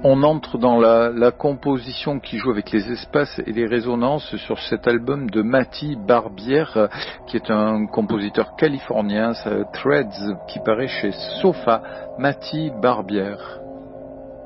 On entre dans la composition qui joue avec les espaces et les résonances sur cet album de Matty Barbiere, qui est un compositeur californien, Threads, qui paraît chez Sofa. Matty Barbiere.